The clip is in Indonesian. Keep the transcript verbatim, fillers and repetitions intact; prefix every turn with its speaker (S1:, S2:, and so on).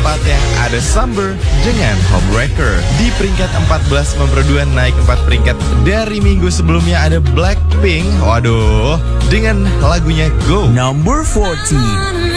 S1: keempatnya ada Summer dengan Homewrecker. Di peringkat empat belas nomor dua naik empat peringkat dari minggu sebelumnya ada Blackpink. Waduh, dengan lagunya Go.
S2: Number fourteen.